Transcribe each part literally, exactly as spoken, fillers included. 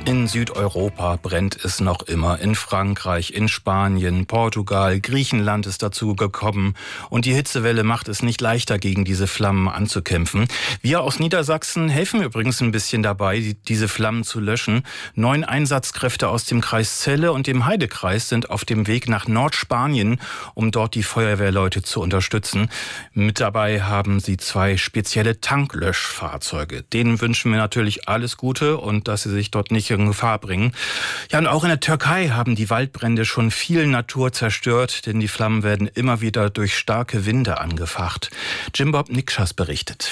In Südeuropa brennt es noch immer. In Frankreich, in Spanien, Portugal, Griechenland ist dazu gekommen. Und die Hitzewelle macht es nicht leichter, gegen diese Flammen anzukämpfen. Wir aus Niedersachsen helfen übrigens ein bisschen dabei, diese Flammen zu löschen. Neun Einsatzkräfte aus dem Kreis Celle und dem Heidekreis sind auf dem Weg nach Nordspanien, um dort die Feuerwehrleute zu unterstützen. Mit dabei haben sie zwei spezielle Tanklöschfahrzeuge. Denen wünschen wir natürlich alles Gute und dass sie sich dort nicht in Gefahr bringen. Ja, und auch in der Türkei haben die Waldbrände schon viel Natur zerstört, denn die Flammen werden immer wieder durch starke Winde angefacht. Jimbob Nikschas berichtet.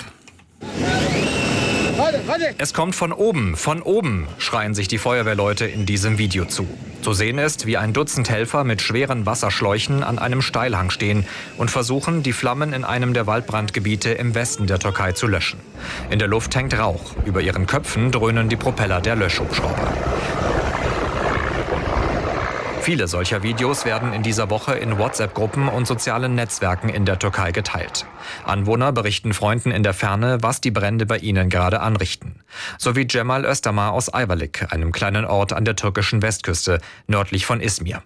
Es kommt von oben, von oben, schreien sich die Feuerwehrleute in diesem Video zu. Zu sehen ist, wie ein Dutzend Helfer mit schweren Wasserschläuchen an einem Steilhang stehen und versuchen, die Flammen in einem der Waldbrandgebiete im Westen der Türkei zu löschen. In der Luft hängt Rauch. Über ihren Köpfen dröhnen die Propeller der Löschhubschrauber. Viele solcher Videos werden in dieser Woche in WhatsApp-Gruppen und sozialen Netzwerken in der Türkei geteilt. Anwohner berichten Freunden in der Ferne, was die Brände bei ihnen gerade anrichten. So wie Cemal Özdamar aus Ayvalık, einem kleinen Ort an der türkischen Westküste, nördlich von Izmir.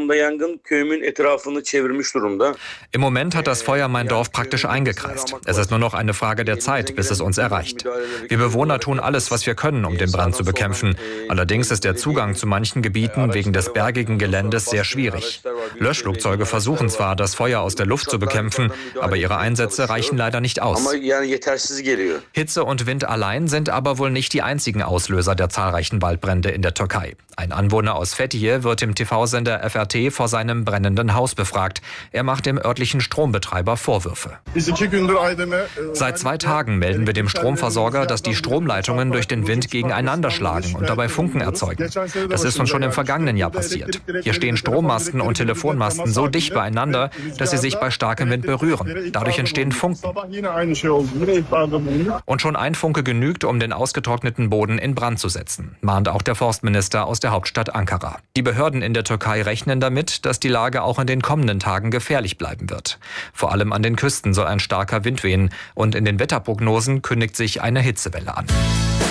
Im Moment hat das Feuer mein Dorf praktisch eingekreist. Es ist nur noch eine Frage der Zeit, bis es uns erreicht. Wir Bewohner tun alles, was wir können, um den Brand zu bekämpfen. Allerdings ist der Zugang zu manchen Gebieten wegen des bergigen Geländes sehr schwierig. Löschflugzeuge versuchen zwar, das Feuer aus der Luft zu bekämpfen, aber ihre Einsätze reichen leider nicht aus. Hitze und Wind allein sind aber wohl nicht die einzigen Auslöser der zahlreichen Waldbrände in der Türkei. Ein Anwohner aus Fethiye wird im T V-Sender F R T vor seinem brennenden Haus befragt. Er macht dem örtlichen Strombetreiber Vorwürfe. Seit zwei Tagen melden wir dem Stromversorger, dass die Stromleitungen durch den Wind gegeneinander schlagen und dabei Funken erzeugen. Das ist uns schon im vergangenen Jahr passiert. Hier stehen Strommasten und Telefonmasten so dicht beieinander, dass sie sich bei starkem Wind berühren. Dadurch entstehen Funken. Und schon ein Funke genügt, um den ausgetrockneten Boden in Brand zu setzen, mahnt auch der Forstminister aus der Hauptstadt Ankara. Die Behörden in der Türkei rechnen damit, dass die Lage auch in den kommenden Tagen gefährlich bleiben wird. Vor allem an den Küsten soll ein starker Wind wehen und in den Wetterprognosen kündigt sich eine Hitzewelle an.